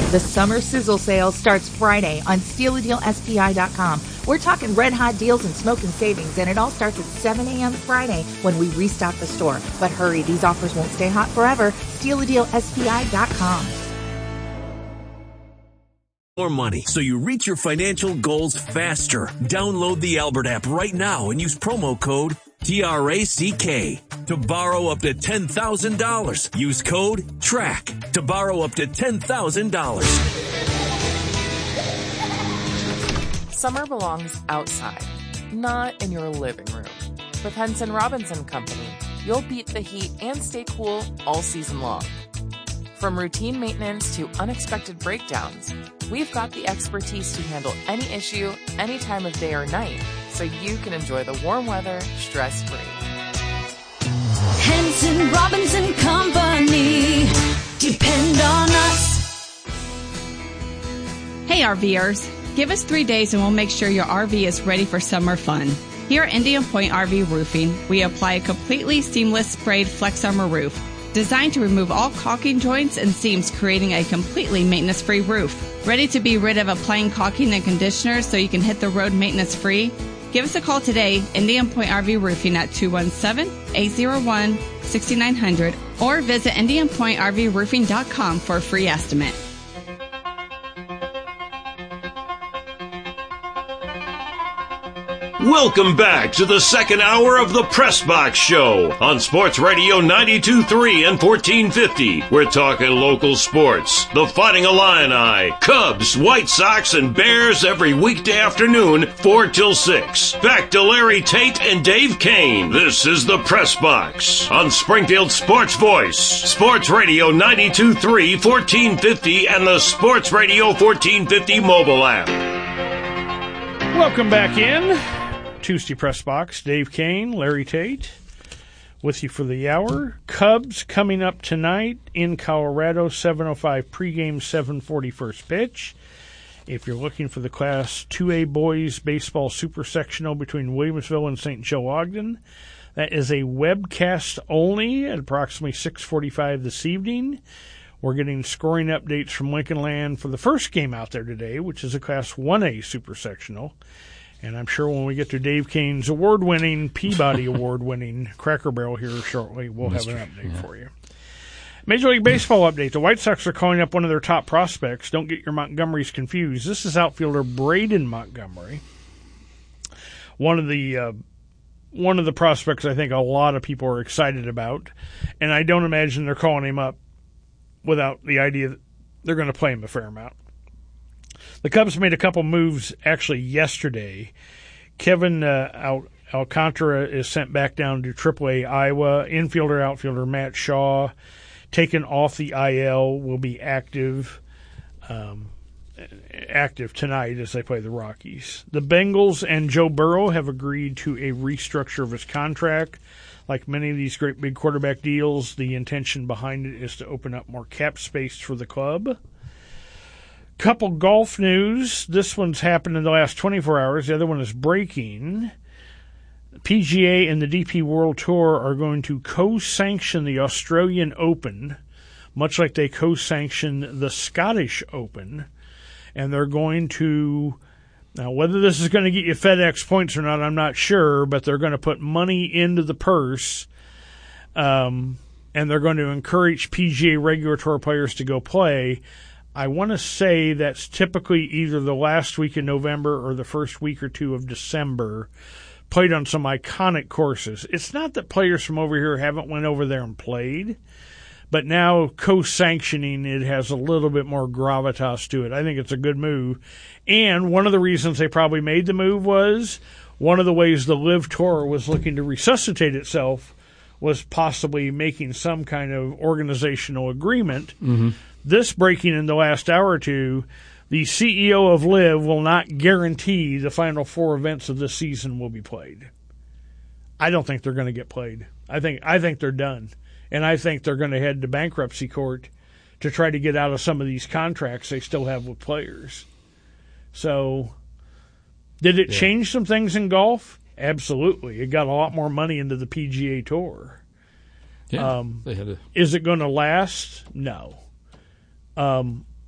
The Summer Sizzle Sale starts Friday on SteelADealSPI.com. We're talking red-hot deals and smoking savings, and it all starts at 7 a.m. Friday when we restock the store. But hurry, these offers won't stay hot forever. SteelADealSPI.com. More money, so you reach your financial goals faster. Download the Albert app right now and use promo code TRACK to borrow up to $10,000. Use code TRACK to borrow up to $10,000. Summer belongs outside, not in your living room. With Henson Robinson Company, you'll beat the heat and stay cool all season long. From routine maintenance to unexpected breakdowns, we've got the expertise to handle any issue, any time of day or night, so you can enjoy the warm weather stress-free. Henson Robinson Company. Depend on us. Hey RVers, give us 3 days and we'll make sure your RV is ready for summer fun. Here at Indian Point RV Roofing, we apply a completely seamless sprayed Flex Armor roof designed to remove all caulking joints and seams, creating a completely maintenance-free roof. Ready to be rid of applying caulking and conditioner so you can hit the road maintenance-free? Give us a call today, Indian Point RV Roofing at 217-801-6900 or visit IndianPointRVRoofing.com for a free estimate. Welcome back to the second hour of the Press Box Show on Sports Radio 92.3 and 1450. We're talking local sports, the Fighting Illini, Cubs, White Sox, and Bears every weekday afternoon, 4 till 6. Back to Larry Tate and Dave Kane. This is the Press Box on Springfield Sports Voice, Sports Radio 92.3, 1450, and the Sports Radio 1450 mobile app. Welcome back in. Tuesday Press Box, Dave Kane, Larry Tate, with you for the hour. Cubs coming up tonight in Colorado, 7:05 pregame, 7:40 first pitch. If you're looking for the Class 2A boys baseball super sectional between Williamsville and St. Joe Ogden, that is a webcast only at approximately 6:45 this evening. We're getting scoring updates from Lincoln Land for the first game out there today, which is a Class 1A super sectional. And I'm sure when we get to Dave Kane's award-winning, Peabody Award-winning Cracker Barrel here shortly, we'll have an update for you. Major League Baseball update. The White Sox are calling up one of their top prospects. Don't get your Montgomerys confused. This is outfielder Braden Montgomery. One of the prospects I think a lot of people are excited about. And I don't imagine they're calling him up without the idea that they're going to play him a fair amount. The Cubs made a couple moves actually yesterday. Kevin Alcantara is sent back down to AAA Iowa. Infielder, outfielder Matt Shaw, taken off the IL, will be active tonight as they play the Rockies. The Bengals and Joe Burrow have agreed to a restructure of his contract. Like many of these great big quarterback deals, the intention behind it is to open up more cap space for the club. Couple golf news. This one's happened in the last 24 hours. The other one is breaking. PGA and the DP World Tour are going to co-sanction the Australian Open, much like they co-sanction the Scottish Open. And they're going to, now whether this is going to get you FedEx points or not, I'm not sure, but they're going to put money into the purse, and they're going to encourage PGA regular tour players to go play. I want to say that's typically either the last week in November or the first week or two of December, played on some iconic courses. It's not that players from over here haven't went over there and played, but now co-sanctioning it has a little bit more gravitas to it. I think it's a good move. And one of the reasons they probably made the move was one of the ways the LIV Tour was looking to resuscitate itself was possibly making some kind of organizational agreement. Mm-hmm. This breaking in the last hour or two, the CEO of LIV will not guarantee the final 4 events of this season will be played. I don't think they're going to get played. I think they're done. And I think they're going to head to bankruptcy court to try to get out of some of these contracts they still have with players. So, did it change some things in golf? Absolutely. It got a lot more money into the PGA Tour. Yeah, they had to. Is it going to last? No.